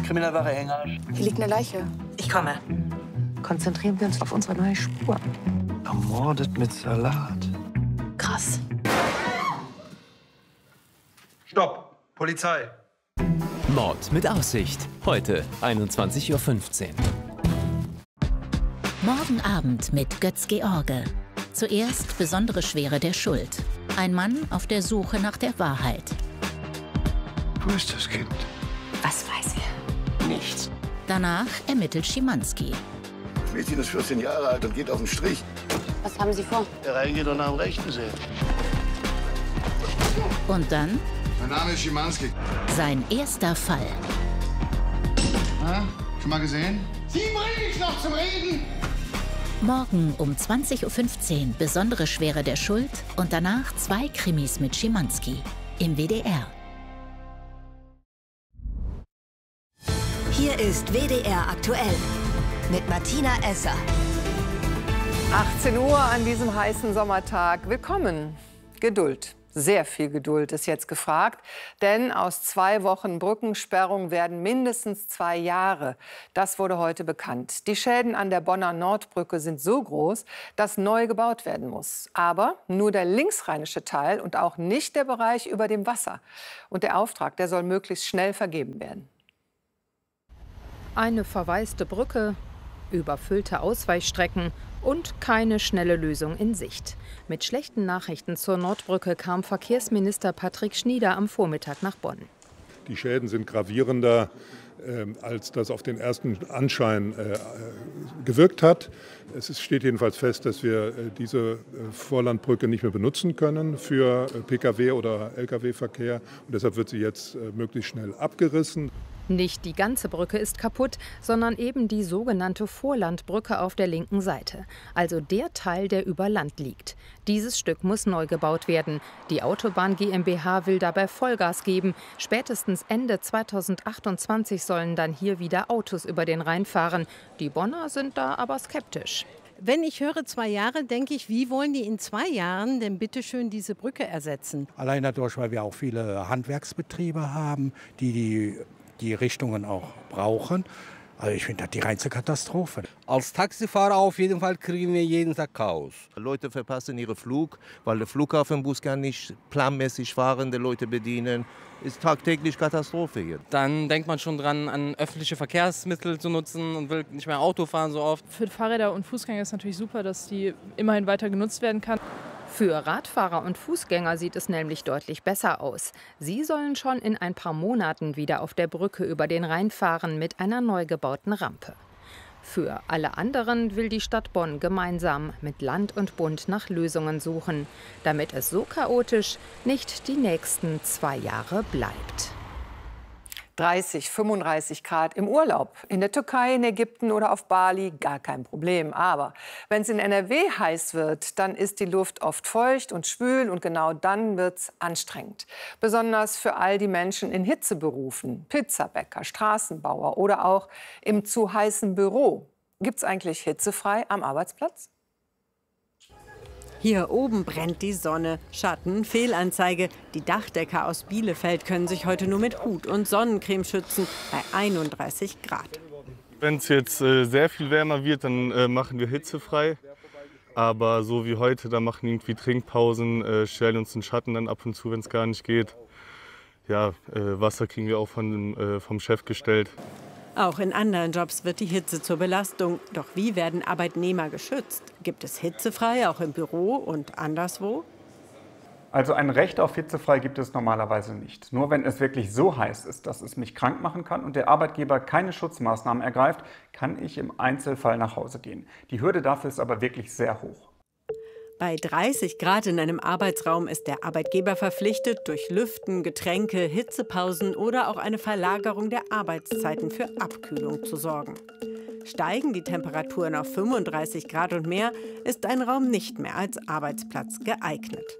Kriminalware Engage. Hier liegt eine Leiche. Ich komme. Konzentrieren wir uns auf unsere neue Spur. Ermordet mit Salat. Krass. Stopp! Polizei! Mord mit Aussicht. Heute 21:15 Uhr. Morgen Abend mit Götz George. Zuerst besondere Schwere der Schuld. Ein Mann auf der Suche nach der Wahrheit. Wo ist das Kind? Was weiß er? Nichts. Danach ermittelt Schimanski. Das Mädchen ist 14 Jahre alt und geht auf den Strich. Was haben Sie vor? Der reingeht und nach dem Rechten sehen. Und dann Mein Name ist Schimanski. sein erster Fall. Na, schon mal gesehen? Sie bringe ich noch zum Reden! Morgen um 20:15 Uhr besondere Schwere der Schuld und danach 2 Krimis mit Schimanski im WDR. Hier ist WDR aktuell mit Martina Esser. 18 Uhr an diesem heißen Sommertag. Willkommen. Geduld. Sehr viel Geduld ist jetzt gefragt, denn aus 2 Wochen Brückensperrung werden mindestens 2 Jahre. Das wurde heute bekannt. Die Schäden an der Bonner Nordbrücke sind so groß, dass neu gebaut werden muss. Aber nur der linksrheinische Teil und auch nicht der Bereich über dem Wasser. Und der Auftrag, der soll möglichst schnell vergeben werden. Eine verwaiste Brücke, überfüllte Ausweichstrecken und keine schnelle Lösung in Sicht. Mit schlechten Nachrichten zur Nordbrücke kam Verkehrsminister Patrick Schnieder am Vormittag nach Bonn. Die Schäden sind gravierender, als das auf den ersten Anschein gewirkt hat. Es steht jedenfalls fest, dass wir diese Vorlandbrücke nicht mehr benutzen können für Pkw- oder Lkw-Verkehr. Und deshalb wird sie jetzt möglichst schnell abgerissen. Nicht die ganze Brücke ist kaputt, sondern eben die sogenannte Vorlandbrücke auf der linken Seite. Also der Teil, der über Land liegt. Dieses Stück muss neu gebaut werden. Die Autobahn GmbH will dabei Vollgas geben. Spätestens Ende 2028 sollen dann hier wieder Autos über den Rhein fahren. Die Bonner sind da aber skeptisch. Wenn ich höre 2 Jahre, denke ich, wie wollen die in 2 Jahren denn bitte schön diese Brücke ersetzen? Allein dadurch, weil wir auch viele Handwerksbetriebe haben, die Richtungen auch brauchen. Also ich finde das die reinste Katastrophe. Als Taxifahrer auf jeden Fall kriegen wir jeden Tag Chaos. Leute verpassen ihren Flug, weil der Flughafenbus kann nicht planmäßig fahrende Leute bedienen. Ist tagtäglich Katastrophe hier. Dann denkt man schon dran, an öffentliche Verkehrsmittel zu nutzen und will nicht mehr Auto fahren so oft. Für Fahrräder und Fußgänger ist natürlich super, dass die immerhin weiter genutzt werden kann. Für Radfahrer und Fußgänger sieht es nämlich deutlich besser aus. Sie sollen schon in ein paar Monaten wieder auf der Brücke über den Rhein fahren mit einer neu gebauten Rampe. Für alle anderen will die Stadt Bonn gemeinsam mit Land und Bund nach Lösungen suchen, damit es so chaotisch nicht die nächsten 2 Jahre bleibt. 30, 35 Grad im Urlaub. In der Türkei, in Ägypten oder auf Bali gar kein Problem. Aber wenn es in NRW heiß wird, dann ist die Luft oft feucht und schwül und genau dann wird's anstrengend. Besonders für all die Menschen in Hitzeberufen, Pizzabäcker, Straßenbauer oder auch im zu heißen Büro. Gibt's eigentlich hitzefrei am Arbeitsplatz? Hier oben brennt die Sonne. Schatten, Fehlanzeige. Die Dachdecker aus Bielefeld können sich heute nur mit Hut und Sonnencreme schützen bei 31 Grad. Wenn es jetzt sehr viel wärmer wird, dann machen wir hitzefrei. Aber so wie heute, da machen irgendwie Trinkpausen, stellen uns den Schatten dann ab und zu, wenn es gar nicht geht. Ja, Wasser kriegen wir auch vom Chef gestellt. Auch in anderen Jobs wird die Hitze zur Belastung. Doch wie werden Arbeitnehmer geschützt? Gibt es hitzefrei auch im Büro und anderswo? Also ein Recht auf hitzefrei gibt es normalerweise nicht. Nur wenn es wirklich so heiß ist, dass es mich krank machen kann und der Arbeitgeber keine Schutzmaßnahmen ergreift, kann ich im Einzelfall nach Hause gehen. Die Hürde dafür ist aber wirklich sehr hoch. Bei 30 Grad in einem Arbeitsraum ist der Arbeitgeber verpflichtet, durch Lüften, Getränke, Hitzepausen oder auch eine Verlagerung der Arbeitszeiten für Abkühlung zu sorgen. Steigen die Temperaturen auf 35 Grad und mehr, ist ein Raum nicht mehr als Arbeitsplatz geeignet.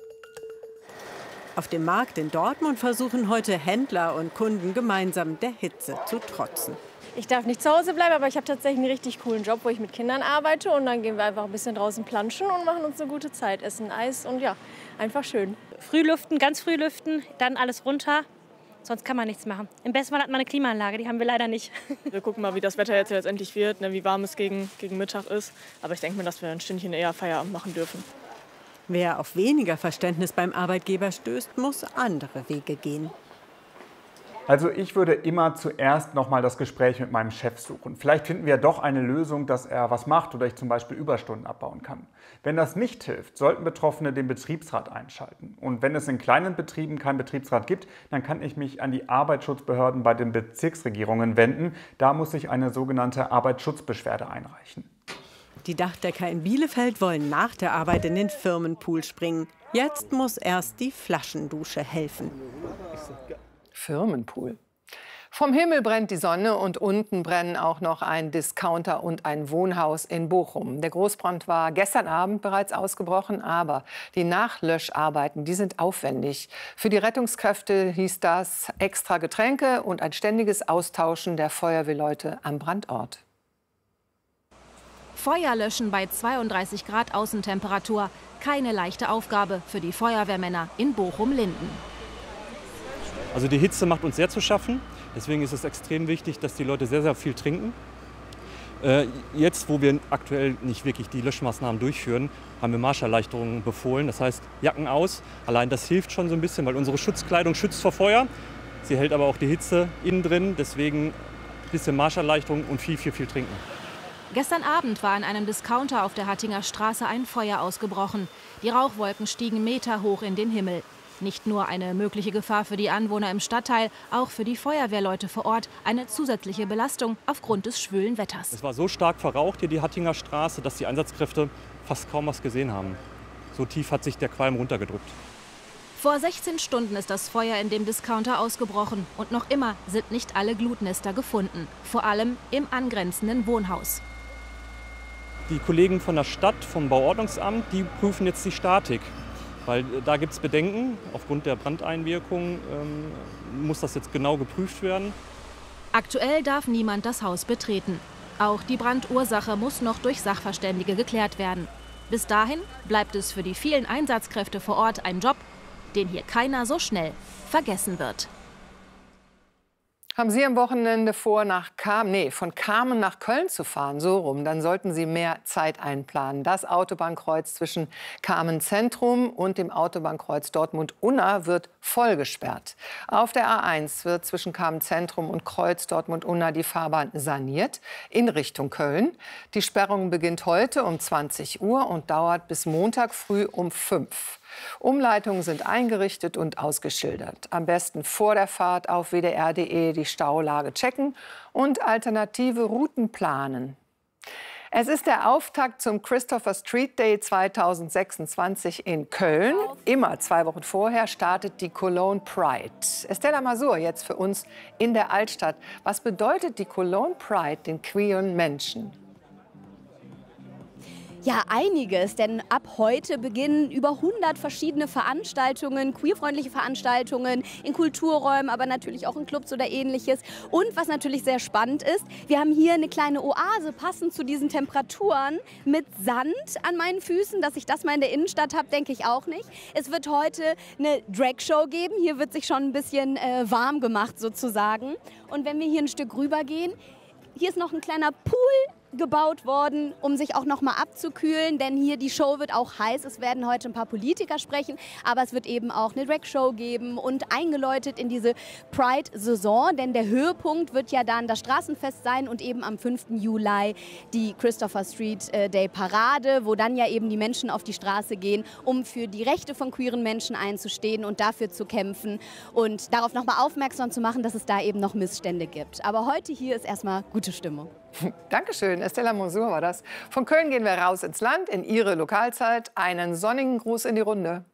Auf dem Markt in Dortmund versuchen heute Händler und Kunden gemeinsam der Hitze zu trotzen. Ich darf nicht zu Hause bleiben, aber ich habe tatsächlich einen richtig coolen Job, wo ich mit Kindern arbeite. Und dann gehen wir einfach ein bisschen draußen planschen und machen uns eine gute Zeit. Essen Eis und ja, einfach schön. Frühlüften, ganz früh lüften, dann alles runter Sonst kann man nichts machen. Im besten Fall hat man eine Klimaanlage, die haben wir leider nicht. Wir gucken mal, wie das Wetter jetzt letztendlich wird, ne, wie warm es gegen Mittag ist. Aber ich denke mir, dass wir ein Stündchen eher Feierabend machen dürfen. Wer auf weniger Verständnis beim Arbeitgeber stößt, muss andere Wege gehen. Also ich würde immer zuerst noch mal das Gespräch mit meinem Chef suchen. Vielleicht finden wir doch eine Lösung, dass er was macht oder ich zum Beispiel Überstunden abbauen kann. Wenn das nicht hilft, sollten Betroffene den Betriebsrat einschalten. Und wenn es in kleinen Betrieben keinen Betriebsrat gibt, dann kann ich mich an die Arbeitsschutzbehörden bei den Bezirksregierungen wenden. Da muss ich eine sogenannte Arbeitsschutzbeschwerde einreichen. Die Dachdecker in Bielefeld wollen nach der Arbeit in den Firmenpool springen. Jetzt muss erst die Flaschendusche helfen. Firmenpool. Vom Himmel brennt die Sonne und unten brennen auch noch ein Discounter und ein Wohnhaus in Bochum. Der Großbrand war gestern Abend bereits ausgebrochen, aber die Nachlöscharbeiten, die sind aufwendig. Für die Rettungskräfte hieß das extra Getränke und ein ständiges Austauschen der Feuerwehrleute am Brandort. Feuer löschen bei 32 Grad Außentemperatur. Keine leichte Aufgabe für die Feuerwehrmänner in Bochum-Linden. Also die Hitze macht uns sehr zu schaffen. Deswegen ist es extrem wichtig, dass die Leute sehr, sehr viel trinken. Jetzt, wo wir aktuell nicht wirklich die Löschmaßnahmen durchführen, haben wir Marscherleichterungen befohlen. Das heißt, Jacken aus. Allein das hilft schon so ein bisschen, weil unsere Schutzkleidung schützt vor Feuer. Sie hält aber auch die Hitze innen drin. Deswegen ein bisschen Marscherleichterung und viel trinken. Gestern Abend war in einem Discounter auf der Hattinger Straße ein Feuer ausgebrochen. Die Rauchwolken stiegen meterhoch in den Himmel. Nicht nur eine mögliche Gefahr für die Anwohner im Stadtteil, auch für die Feuerwehrleute vor Ort eine zusätzliche Belastung aufgrund des schwülen Wetters. Es war so stark verraucht hier die Hattinger Straße, dass die Einsatzkräfte fast kaum was gesehen haben. So tief hat sich der Qualm runtergedrückt. Vor 16 Stunden ist das Feuer in dem Discounter ausgebrochen und noch immer sind nicht alle Glutnester gefunden, vor allem im angrenzenden Wohnhaus. Die Kollegen von der Stadt, vom Bauordnungsamt, die prüfen jetzt die Statik. Weil da gibt es Bedenken, aufgrund der Brandeinwirkung muss das jetzt genau geprüft werden. Aktuell darf niemand das Haus betreten. Auch die Brandursache muss noch durch Sachverständige geklärt werden. Bis dahin bleibt es für die vielen Einsatzkräfte vor Ort ein Job, den hier keiner so schnell vergessen wird. Haben Sie am Wochenende vor, von Kamen nach Köln zu fahren, so rum, dann sollten Sie mehr Zeit einplanen. Das Autobahnkreuz zwischen Kamen Zentrum und dem Autobahnkreuz Dortmund-Unna wird voll gesperrt. Auf der A1 wird zwischen Kamen Zentrum und Kreuz Dortmund-Unna die Fahrbahn saniert in Richtung Köln. Die Sperrung beginnt heute um 20 Uhr und dauert bis Montag früh um 5. Umleitungen sind eingerichtet und ausgeschildert. Am besten vor der Fahrt auf wdr.de die Staulage checken und alternative Routen planen. Es ist der Auftakt zum Christopher Street Day 2026 in Köln. Immer 2 Wochen vorher startet die Cologne Pride. Estella Masur jetzt für uns in der Altstadt. Was bedeutet die Cologne Pride den queeren Menschen? Ja, einiges, denn ab heute beginnen über 100 verschiedene Veranstaltungen, queerfreundliche Veranstaltungen in Kulturräumen, aber natürlich auch in Clubs oder Ähnliches. Und was natürlich sehr spannend ist, wir haben hier eine kleine Oase, passend zu diesen Temperaturen, mit Sand an meinen Füßen. Dass ich das mal in der Innenstadt habe, denke ich auch nicht. Es wird heute eine Drag-Show geben. Hier wird sich schon ein bisschen warm gemacht sozusagen. Und wenn wir hier ein Stück rüber gehen, hier ist noch ein kleiner Pool gebaut worden, um sich auch noch mal abzukühlen, denn hier die Show wird auch heiß. Es werden heute ein paar Politiker sprechen, aber es wird eben auch eine Drag-Show geben und eingeläutet in diese Pride-Saison, denn der Höhepunkt wird ja dann das Straßenfest sein und eben am 5. Juli die Christopher Street Day Parade, wo dann ja eben die Menschen auf die Straße gehen, um für die Rechte von queeren Menschen einzustehen und dafür zu kämpfen und darauf noch mal aufmerksam zu machen, dass es da eben noch Missstände gibt. Aber heute hier ist erstmal gute Stimmung. Dankeschön, Estella Masur war das. Von Köln gehen wir raus ins Land, in Ihre Lokalzeit. Einen sonnigen Gruß in die Runde.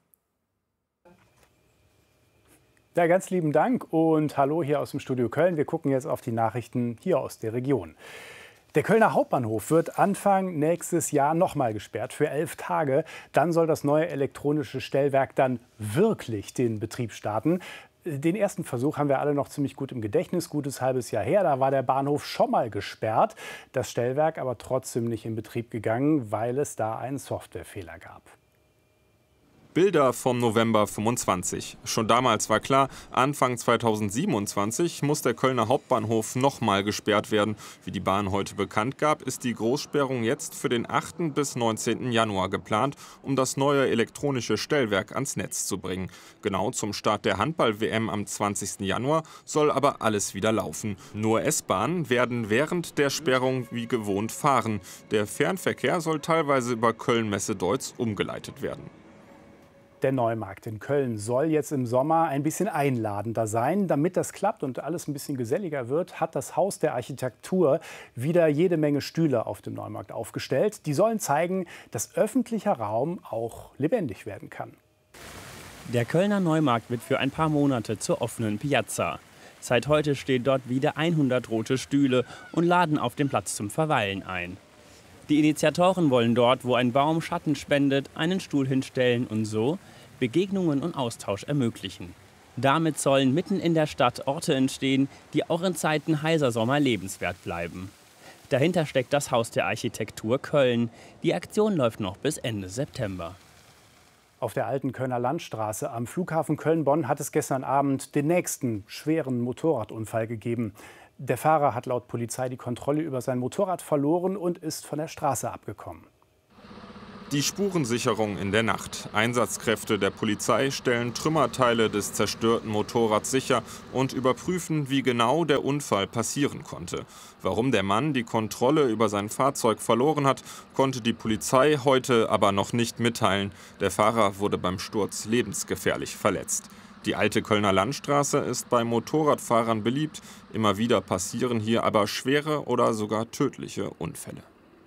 Ja, ganz lieben Dank und hallo hier aus dem Studio Köln. Wir gucken jetzt auf die Nachrichten hier aus der Region. Der Kölner Hauptbahnhof wird Anfang nächstes Jahr nochmal gesperrt für 11 Tage. Dann soll das neue elektronische Stellwerk dann wirklich den Betrieb starten. Den ersten Versuch haben wir alle noch ziemlich gut im Gedächtnis, gutes halbes Jahr her. Da war der Bahnhof schon mal gesperrt, das Stellwerk aber trotzdem nicht in Betrieb gegangen, weil es da einen Softwarefehler gab. Bilder vom November 25. Schon damals war klar, Anfang 2027 muss der Kölner Hauptbahnhof nochmal gesperrt werden. Wie die Bahn heute bekannt gab, ist die Großsperrung jetzt für den 8. bis 19. Januar geplant, um das neue elektronische Stellwerk ans Netz zu bringen. Genau zum Start der Handball-WM am 20. Januar soll aber alles wieder laufen. Nur S-Bahnen werden während der Sperrung wie gewohnt fahren. Der Fernverkehr soll teilweise über Köln-Messe-Deutz umgeleitet werden. Der Neumarkt in Köln soll jetzt im Sommer ein bisschen einladender sein. Damit das klappt und alles ein bisschen geselliger wird, hat das Haus der Architektur wieder jede Menge Stühle auf dem Neumarkt aufgestellt. Die sollen zeigen, dass öffentlicher Raum auch lebendig werden kann. Der Kölner Neumarkt wird für ein paar Monate zur offenen Piazza. Seit heute stehen dort wieder 100 rote Stühle und laden auf den Platz zum Verweilen ein. Die Initiatoren wollen dort, wo ein Baum Schatten spendet, einen Stuhl hinstellen und so Begegnungen und Austausch ermöglichen. Damit sollen mitten in der Stadt Orte entstehen, die auch in Zeiten heißer Sommer lebenswert bleiben. Dahinter steckt das Haus der Architektur Köln. Die Aktion läuft noch bis Ende September. Auf der alten Kölner Landstraße am Flughafen Köln-Bonn hat es gestern Abend den nächsten schweren Motorradunfall gegeben. Der Fahrer hat laut Polizei die Kontrolle über sein Motorrad verloren und ist von der Straße abgekommen. Die Spurensicherung in der Nacht. Einsatzkräfte der Polizei stellen Trümmerteile des zerstörten Motorrads sicher und überprüfen, wie genau der Unfall passieren konnte. Warum der Mann die Kontrolle über sein Fahrzeug verloren hat, konnte die Polizei heute aber noch nicht mitteilen. Der Fahrer wurde beim Sturz lebensgefährlich verletzt. Die alte Kölner Landstraße ist bei Motorradfahrern beliebt. Immer wieder passieren hier aber schwere oder sogar tödliche Unfälle.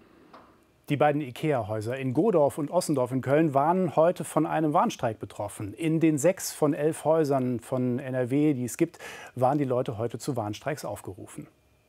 Die beiden IKEA-Häuser in Godorf und Ossendorf in Köln waren heute von einem Warnstreik betroffen. In den 6 von 11 Häusern von NRW, die es gibt, waren die Leute heute zu Warnstreiks aufgerufen.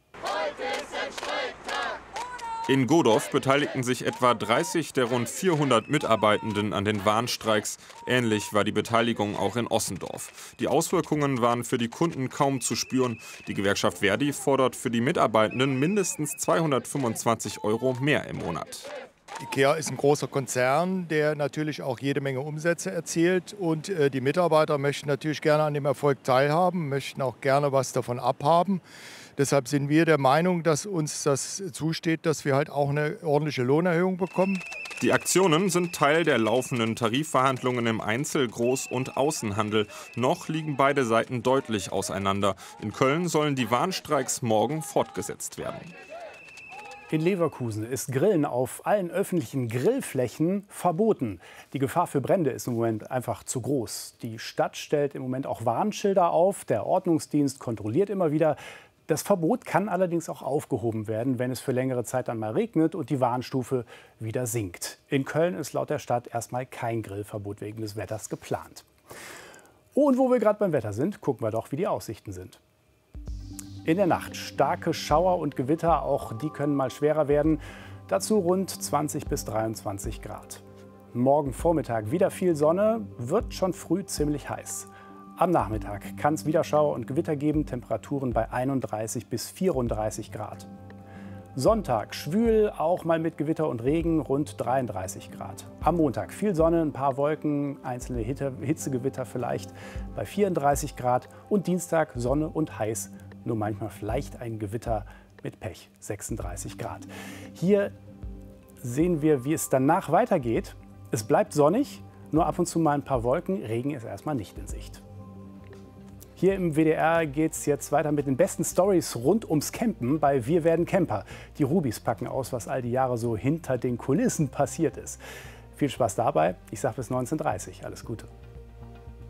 In Godorf beteiligten sich etwa 30 der rund 400 Mitarbeitenden an den Warnstreiks. Ähnlich war die Beteiligung auch in Ossendorf. Die Auswirkungen waren für die Kunden kaum zu spüren. Die Gewerkschaft Verdi fordert für die Mitarbeitenden mindestens 225 € mehr im Monat. IKEA ist ein großer Konzern, der natürlich auch jede Menge Umsätze erzielt. Und die Mitarbeiter möchten natürlich gerne an dem Erfolg teilhaben, möchten auch gerne was davon abhaben. Deshalb sind wir der Meinung, dass uns das zusteht, dass wir halt auch eine ordentliche Lohnerhöhung bekommen. Die Aktionen sind Teil der laufenden Tarifverhandlungen im Einzel-, Groß- und Außenhandel. Noch liegen beide Seiten deutlich auseinander. In Köln sollen die Warnstreiks morgen fortgesetzt werden. In Leverkusen ist Grillen auf allen öffentlichen Grillflächen verboten. Die Gefahr für Brände ist im Moment einfach zu groß. Die Stadt stellt im Moment auch Warnschilder auf. Der Ordnungsdienst kontrolliert immer wieder. Das Verbot kann allerdings auch aufgehoben werden, wenn es für längere Zeit dann mal regnet und die Warnstufe wieder sinkt. In Köln ist laut der Stadt erstmal kein Grillverbot wegen des Wetters geplant. Und wo wir gerade beim Wetter sind, gucken wir doch, wie die Aussichten sind. In der Nacht starke Schauer und Gewitter, auch die können mal schwerer werden. Dazu rund 20 bis 23 Grad. Morgen Vormittag wieder viel Sonne, wird schon früh ziemlich heiß. Am Nachmittag kann es wieder Schauer und Gewitter geben, Temperaturen bei 31 bis 34 Grad. Sonntag schwül, auch mal mit Gewitter und Regen, rund 33 Grad. Am Montag viel Sonne, ein paar Wolken, einzelne Hitzegewitter vielleicht bei 34 Grad. Und Dienstag Sonne und heiß, nur manchmal vielleicht ein Gewitter mit Pech, 36 Grad. Hier sehen wir, wie es danach weitergeht. Es bleibt sonnig, nur ab und zu mal ein paar Wolken, Regen ist erstmal nicht in Sicht. Hier im WDR geht es jetzt weiter mit den besten Stories rund ums Campen bei Wir werden Camper. Die Rubis packen aus, was all die Jahre so hinter den Kulissen passiert ist. Viel Spaß dabei. Ich sage bis 19:30 Uhr. Alles Gute.